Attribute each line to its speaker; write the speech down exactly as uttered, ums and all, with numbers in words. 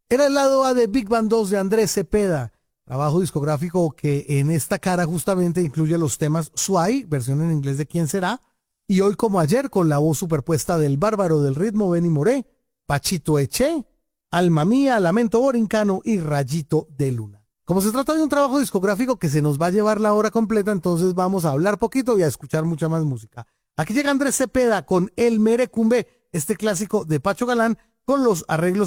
Speaker 1: Era el lado A de Big Band dos de Andrés Cepeda, trabajo discográfico que en esta cara justamente incluye los temas Suai, versión en inglés de ¿Quién será? Y Hoy como ayer, con la voz superpuesta del bárbaro del ritmo Benny Moré, Pachito Eché, Alma Mía, Lamento Borincano y Rayito de Luna. Como se trata de un trabajo discográfico que se nos va a llevar la hora completa, entonces vamos a hablar poquito y a escuchar mucha más música. Aquí llega Andrés Cepeda con El Merecumbe, este clásico de Pacho Galán, con los arreglos